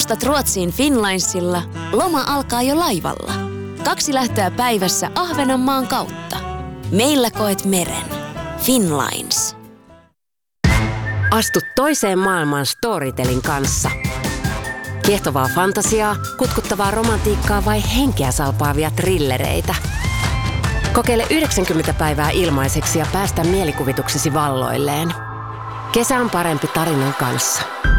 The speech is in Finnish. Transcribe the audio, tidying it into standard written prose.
matkustat Ruotsiin Finnlinesilla, loma alkaa jo laivalla. 2 lähtöä päivässä Ahvenanmaan kautta. Meillä koet meren. Finnlines. Astu toiseen maailmaan Storytelin kanssa. Kiehtovaa fantasiaa, kutkuttavaa romantiikkaa vai henkeä salpaavia trillereitä. Kokeile 90 päivää ilmaiseksi ja päästä mielikuvituksesi valloilleen. Kesä on parempi tarinan kanssa.